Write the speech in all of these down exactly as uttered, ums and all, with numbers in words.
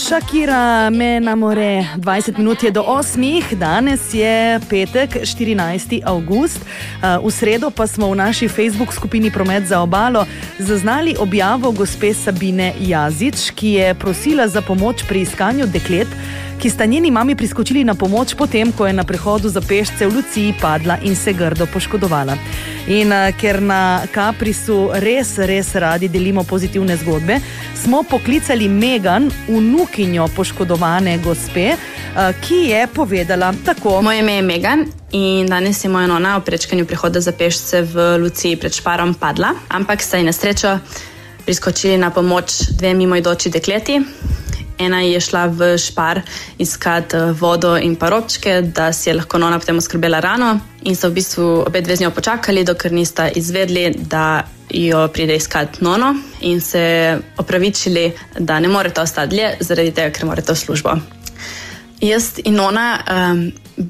Shakira me enamore. dvajset minut je do osmih, danes je petek, štirinajsti avgust. V sredo pa smo v naši Facebook skupini Promet za obalo zaznali objavo gospe Sabine Jazič, ki je prosila za pomoč pri iskanju deklet, ki sta njeni mami priskočili na pomoč potem, ko je na prehodu za pešce v Luciji padla in se grdo poškodovala. In uh, ker na Caprisu res, res radi delimo pozitivne zgodbe, smo poklicali Megan, vnukinjo poškodovane gospe, uh, ki je povedala tako. Moje ime je Megan in danes je moja nona v prečkanju prehoda za pešce v Luciji pred Šparom padla, ampak sta ji na srečo priskočili na pomoč dve mimoidoči dekleti. Ena je šla v Špar iskat vodo in pa robčke, da si je lahko nona potem oskrbela rano in so v bistvu obe dve z njo počakali, dokler nista izvedli, da jo pride iskat nono in se opravičili, da ne morete ostati dlje, zaradi tega, ker morate v službo. Jaz in nona um,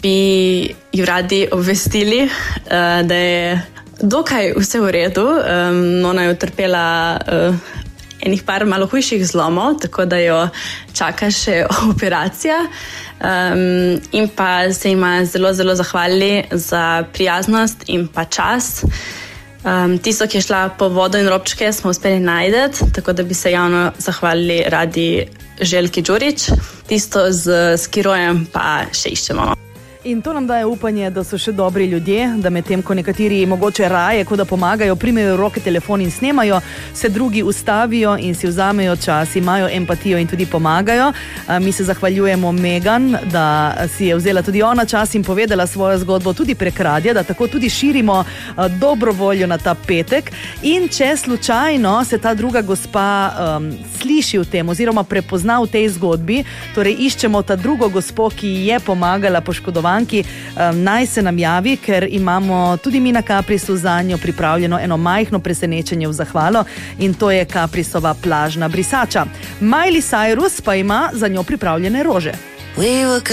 bi ju radi obvestili, uh, da je dokaj vse v redu. Um, nona je utrpela uh, enih par malo hujših zlomov, tako da jo čaka še operacija. Um, in pa se ima zelo, zelo zahvalili za prijaznost in pa čas. Um, tisto, ki je šla po vodo in robčke, smo uspeli najti, tako da bi se javno zahvalili radi Željki Đurić. Tisto z skirojem pa še iščemo. In to nam daje upanje, da so še dobri ljudje, da medtem, ko nekateri mogoče raje, ko da pomagajo, primejo roke telefon in snemajo, se drugi ustavijo in si vzamejo čas, imajo empatijo in tudi pomagajo. Mi se zahvaljujemo Megan, da si je vzela tudi ona čas in povedala svojo zgodbo tudi prek radija, da tako tudi širimo dobro voljo na ta petek. In če slučajno se ta druga gospa um, sliši v tem oziroma prepozna v tej zgodbi, torej iščemo ta drugo gospo, ki je pomagala poškodovanki, Um, naj se nam javi, ker imamo tudi mi na Caprisu za njo pripravljeno eno majhno presenečenje v zahvalo in to je Caprisova plažna brisača. Miley Cyrus pa ima za njo pripravljene rože.